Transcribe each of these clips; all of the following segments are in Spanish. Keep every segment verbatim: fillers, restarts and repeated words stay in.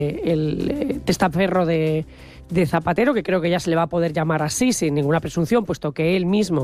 el testaferro de, de Zapatero, que creo que ya se le va a poder llamar así sin ninguna presunción, puesto que él mismo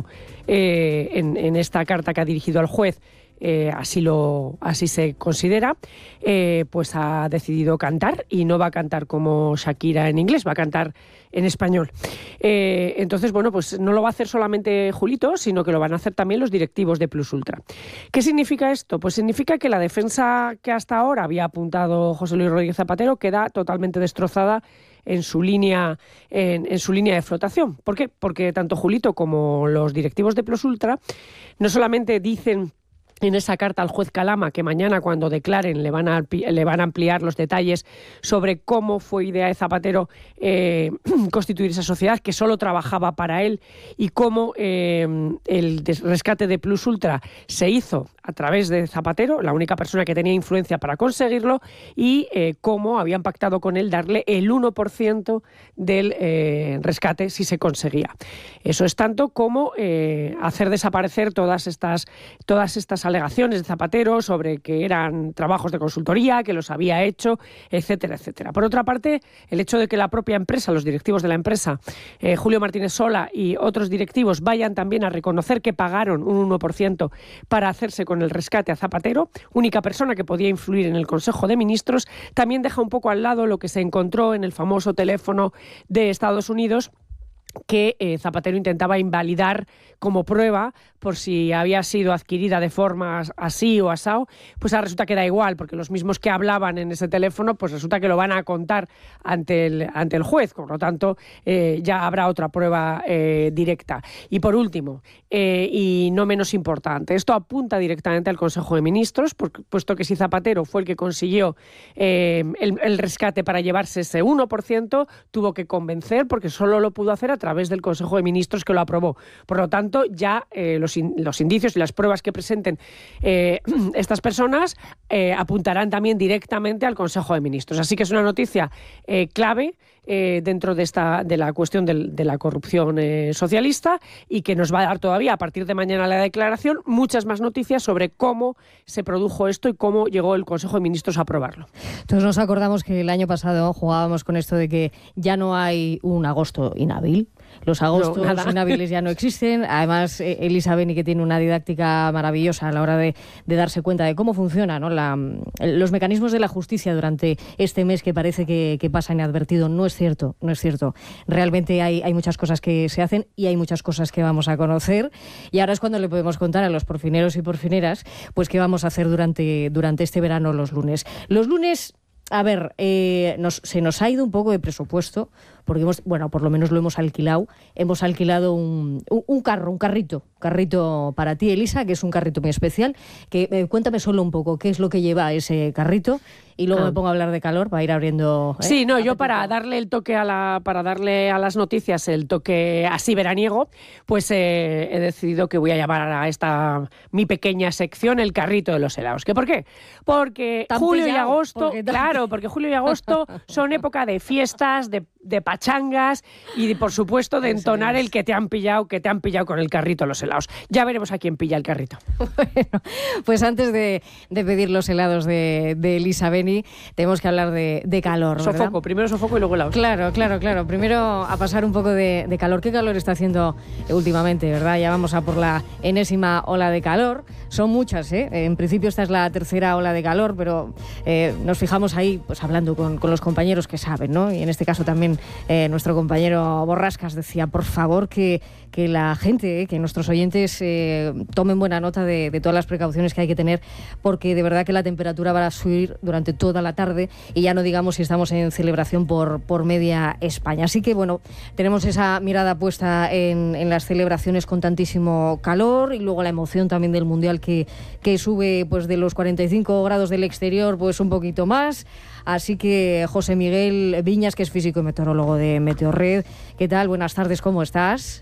eh, en, en esta carta que ha dirigido al juez Eh, así lo así se considera, eh, pues ha decidido cantar y no va a cantar como Shakira en inglés, va a cantar en español. Eh, entonces, bueno, pues no lo va a hacer solamente Julito, sino que lo van a hacer también los directivos de Plus Ultra. ¿Qué significa esto? Pues significa que la defensa que hasta ahora había apuntado José Luis Rodríguez Zapatero queda totalmente destrozada en su línea en, en su línea de flotación. ¿Por qué? Porque tanto Julito como los directivos de Plus Ultra no solamente dicen en esa carta al juez Calama que mañana, cuando declaren, le van a, le van a ampliar los detalles sobre cómo fue idea de Zapatero eh, constituir esa sociedad, que solo trabajaba para él, y cómo eh, el rescate de Plus Ultra se hizo a través de Zapatero, la única persona que tenía influencia para conseguirlo, y eh, cómo habían pactado con él darle el uno por ciento del eh, rescate si se conseguía. Eso es tanto como eh, hacer desaparecer todas estas, todas estas alegaciones de Zapatero sobre que eran trabajos de consultoría, que los había hecho, etcétera, etcétera. Por otra parte, el hecho de que la propia empresa, los directivos de la empresa, eh, Julio Martínez Sola y otros directivos, vayan también a reconocer que pagaron un uno por ciento para hacerse con el rescate a Zapatero, única persona que podía influir en el Consejo de Ministros, también deja un poco al lado lo que se encontró en el famoso teléfono de Estados Unidos, que eh, Zapatero intentaba invalidar como prueba por si había sido adquirida de forma así o asao, pues ahora resulta que da igual, porque los mismos que hablaban en ese teléfono, pues resulta que lo van a contar ante el, ante el juez, por lo tanto eh, ya habrá otra prueba eh, directa. Y por último, eh, y no menos importante, esto apunta directamente al Consejo de Ministros, porque, puesto que si Zapatero fue el que consiguió eh, el, el rescate para llevarse ese uno por ciento, tuvo que convencer, porque solo lo pudo hacer a través del Consejo de Ministros, que lo aprobó. Por lo tanto, ya eh, los, in, los indicios y las pruebas que presenten eh, estas personas eh, apuntarán también directamente al Consejo de Ministros. Así que es una noticia eh, clave eh, dentro de esta de la cuestión del, de la corrupción eh, socialista, y que nos va a dar todavía, a partir de mañana la declaración, muchas más noticias sobre cómo se produjo esto y cómo llegó el Consejo de Ministros a aprobarlo. Entonces nos acordamos que el año pasado jugábamos con esto de que ya no hay un agosto inhábil. Los agostos no, inhábiles ya no existen. Además, eh, Elisa Beni, que tiene una didáctica maravillosa a la hora de, de darse cuenta de cómo funcionan, ¿no? la, los mecanismos de la justicia durante este mes, que parece que, que pasa inadvertido. No es cierto, no es cierto. Realmente hay, hay muchas cosas que se hacen y hay muchas cosas que vamos a conocer. Y ahora es cuando le podemos contar a los porfineros y porfineras pues qué vamos a hacer durante, durante este verano los lunes. Los lunes... A ver, eh, nos, se nos ha ido un poco de presupuesto, porque hemos, bueno, por lo menos lo hemos alquilado. Hemos alquilado un, un, un carro, un carrito, carrito para ti, Elisa, que es un carrito muy especial. Que eh, cuéntame solo un poco qué es lo que lleva ese carrito, y luego ah. me pongo a hablar de calor para ir abriendo. ¿eh? Sí, no, yo para darle el toque a la, para darle a las noticias el toque así veraniego, pues eh, he decidido que voy a llamar a esta mi pequeña sección el carrito de los helados. ¿Qué por qué? Porque julio pillado, y agosto, porque claro, porque julio y agosto son época de fiestas, de, de pachangas y de, por supuesto, de entonar el que te han pillado, que te han pillado con el carrito de los helados. Ya veremos a quién pilla el carrito. Bueno, pues antes de, de pedir los helados de, de Elisa Beni, tenemos que hablar de, de calor, ¿verdad? Sofoco, primero sofoco y luego helados. Claro, claro, claro. Primero a pasar un poco de, de calor. ¿Qué calor está haciendo últimamente, verdad? Ya vamos a por la enésima ola de calor. Son muchas, ¿eh? En principio esta es la tercera ola de calor, pero eh, nos fijamos ahí, pues hablando con, con los compañeros que saben, ¿no? Y en este caso también eh, nuestro compañero Borrascas decía, por favor, que, que la gente, eh, que nuestros oyentes eh, tomen buena nota de, de todas las precauciones que hay que tener, porque de verdad que la temperatura va a subir durante toda la tarde, y ya no digamos si estamos en celebración por, por media España. Así que bueno, tenemos esa mirada puesta en, en las celebraciones con tantísimo calor, y luego la emoción también del Mundial que, que sube pues de los cuarenta y cinco grados del exterior pues un poquito más. Así que José Miguel Viñas, que es físico y meteorólogo de Meteorred, ¿qué tal? Buenas tardes, ¿cómo estás?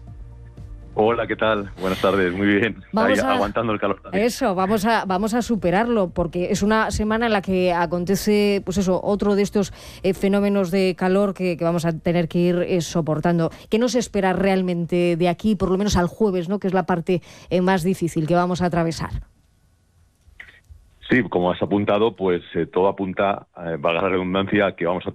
Hola, ¿qué tal? Buenas tardes, muy bien. Ahí, a, aguantando el calor también. Eso, vamos a vamos a superarlo, porque es una semana en la que acontece, pues eso, otro de estos eh, fenómenos de calor que, que vamos a tener que ir eh, soportando. ¿Qué nos espera realmente de aquí, por lo menos al jueves, ¿no? Que es la parte eh, más difícil que vamos a atravesar? Sí, como has apuntado, pues eh, todo apunta, eh, valga la redundancia, a que vamos a